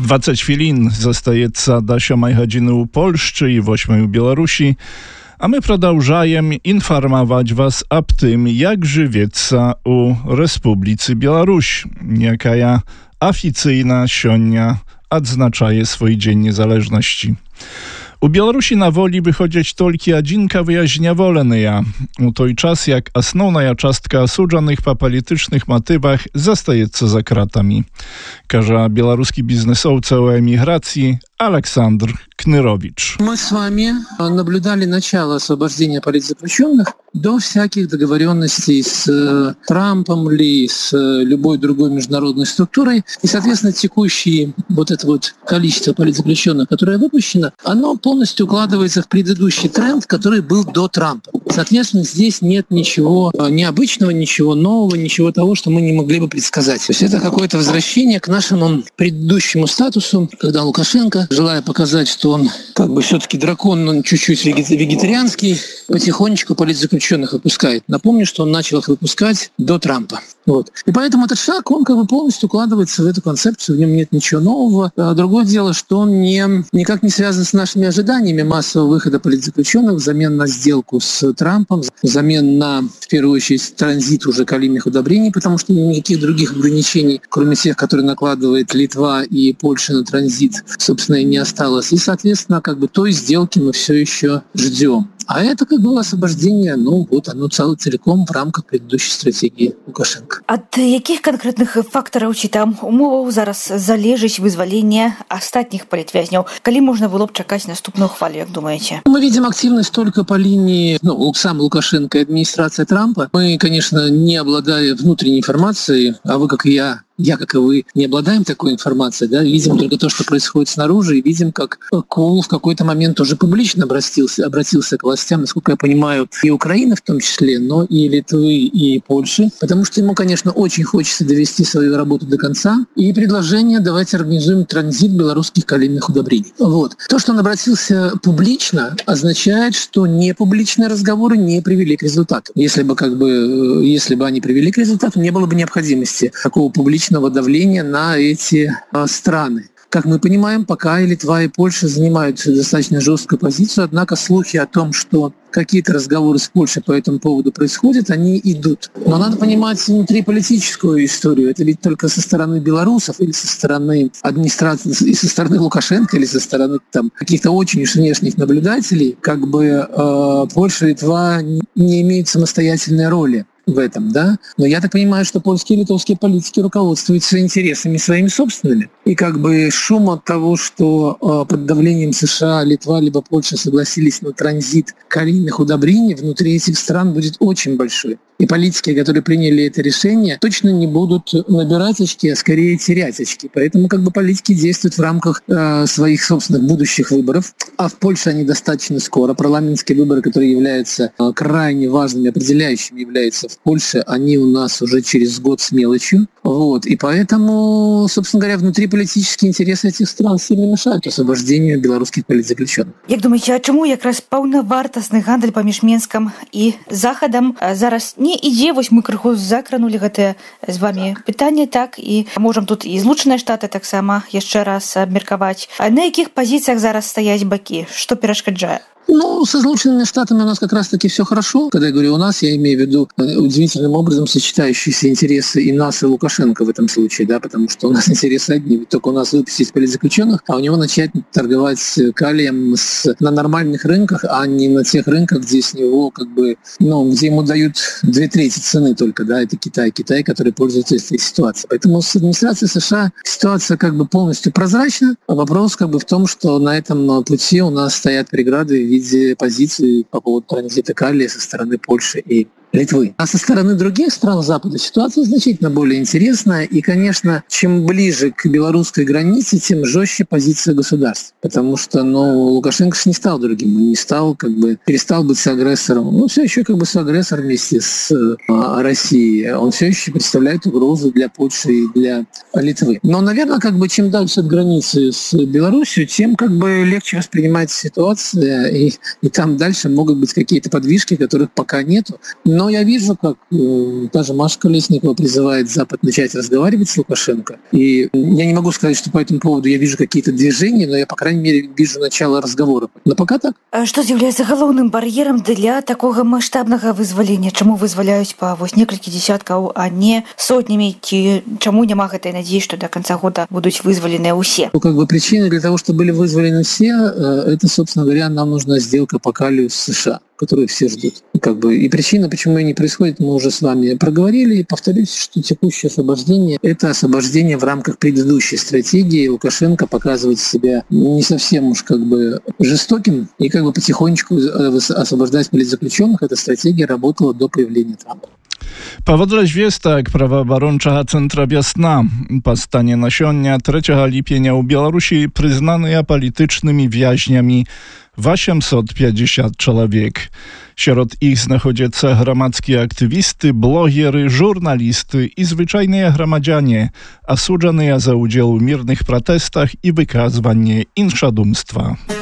20 chwilin zastаецца до 7 godziny u Polszczy i 8 u Białorusi, a my продолжаем informować was o tym, jak żywiецца u Republice Białoruś, jaka oficyjna sionia odznaczaje swój Dzień Niezależności. U Białorusi na woli wychodzić tylko jedynka wyjaśniawolenia. U той czas, jak основная частка осудженных по politycznych motywach zostajeться za kratami, każe białoruski biznesowca o emigracji Aleksandr Knyrowicz. Мы с вами наблюдали начало освобождения политзаключенных до всяких договоренностей с Трампом или с любой другой международной структурой. И, соответственно, текущее это количество политзаключенных, которое выпущено, оно полностью укладывается в предыдущий тренд, который был до Трампа. Соответственно, здесь нет ничего необычного, ничего нового, ничего того, что мы не могли бы предсказать. То есть это какое-то возвращение к нашему предыдущему статусу, когда Лукашенко, желая показать, что он все-таки дракон, но чуть-чуть вегетарианский, потихонечку политзаключенных выпускает. Напомню, что он начал их выпускать до Трампа. И поэтому этот шаг, он полностью укладывается в эту концепцию, в нем нет ничего нового. Другое дело, что он никак не связан с нашими ожиданиями массового выхода политзаключенных взамен на сделку с Трампом, взамен на, в первую очередь, транзит уже калийных удобрений, потому что никаких других ограничений, кроме тех, которые накладывает Литва и Польша на транзит, собственно, и не осталось. И, соответственно, той сделки мы все еще ждем. А это освобождение, оно целиком в рамках предыдущей стратегии Лукашенко. От яких конкретных фактараў ці там умоваў зараз залежыць вызваленне астатніх палітвязняў? Калі можна было б чакаць наступную хвалю, як думаете? Мы видим активность только по линии сам Лукашенко и администрация Трампа. Мы, конечно, не обладая внутренней информацией, а вы, как и я, как и вы, не обладаем такой информацией, видим только то, что происходит снаружи, и видим, как Кол в какой-то момент уже публично обратился к властям, насколько я понимаю, и Украины в том числе, но и Литвы, и Польши, потому что ему, конечно, очень хочется довести свою работу до конца, и предложение «давайте организуем транзит белорусских калийных удобрений». То, что он обратился публично, означает, что непубличные разговоры не привели к результату. Если бы они привели к результату, не было бы необходимости такого публичного давления на эти страны. Как мы понимаем, пока и Литва, и Польша занимают достаточно жесткую позицию, однако слухи о том, что какие-то разговоры с Польшей по этому поводу происходят, они идут. Но надо понимать внутриполитическую историю. Это ведь только со стороны белорусов или со стороны администрации, и со стороны Лукашенко, или со стороны каких-то очень уж внешних наблюдателей, Польша и Литва не имеют самостоятельной роли в этом, Но я так понимаю, что польские и литовские политики руководствуются интересами своими собственными. И шум от того, что под давлением США Литва либо Польша согласились на транзит калийных удобрений, внутри этих стран будет очень большой. И политики, которые приняли это решение, точно не будут набирать очки, а скорее терять очки. Поэтому политики действуют в рамках своих собственных будущих выборов. А в Польше они достаточно скоро. Парламентские выборы, которые являются крайне важными, определяющими являются в Польше, они у нас уже через год с мелочью. И поэтому, собственно говоря, внутриполитические интересы этих стран сильно мешают освобождению белорусских политзаключенных. Як думаете, а чому якраз паўнавартасны гандаль паміж Менскам і Захадам зараз не ідзе? Мы крыху закранули гэтае з вами пытанне, і можам тут і Злучаныя Штаты таксама яшчэ раз абмеркаваць. А на якіх пазіцыях зараз стаяць бакі? Што перашкаджае? Со Соединенными Штатами у нас как раз-таки все хорошо. Когда я говорю «у нас», я имею в виду удивительным образом сочетающиеся интересы и нас, и Лукашенко в этом случае, потому что у нас интересы одни, ведь только у нас выпустить политзаключенных, а у него начать торговать калием на нормальных рынках, а не на тех рынках, где с него где ему дают 2/3 цены только, это Китай, который пользуется этой ситуацией. Поэтому с администрацией США ситуация полностью прозрачна, а вопрос в том, что на этом пути у нас стоят преграды в виде позиции по поводу транзита калия со стороны Польши и Литвы. А со стороны других стран Запада ситуация значительно более интересная. И, конечно, чем ближе к белорусской границе, тем жестче позиция государств. Потому что, Лукашенко не стал другим. Он не стал, перестал быть соагрессором. Он все еще соагрессор вместе с Россией. Он все еще представляет угрозу для Польши и для Литвы. Но, наверное, чем дальше от границы с Беларусью, тем легче воспринимать ситуацию. И там дальше могут быть какие-то подвижки, которых пока нету. Но Но я вижу, как даже Маша Колесникова призывает Запад начать разговаривать с Лукашенко. И я не могу сказать, что по этому поводу я вижу какие-то движения, но я, по крайней мере, вижу начало разговора. Но пока так. Што з'яўляецца галоўным бар'ерам для такога маштабнага вызвалення? Чаму вызваляюць па некалькі десяткаў, а не сотнямі? Ці чаму няма гэтай надзеі, што до конца года будуць вызваленыя ўсе? Причина для того, чтобы были вызволены все, это, собственно говоря, нам нужна сделка по калию с США, которую все ждут. И причина, почему ее не происходит, мы уже с вами проговорили. И повторюсь, что текущее освобождение – это освобождение в рамках предыдущей стратегии. Лукашенко показывает себя не совсем уж жестоким и потихонечку освобождать политзаключенных. Эта стратегия работала до появления Трампа. Паводле звестак праваабарончага цэнтра «Вясна» па стане на сёння 3 ліпеня ў Беларусі прызнаныя палітычнымі вязнямі 850 чалавек. Сярод іх знаходзяцца грамадскія актывісты, блогеры, журналісты і звычайныя грамадзяне, асуджаныя за ўдзел у мірных пратэстах і выказванне іншадумства.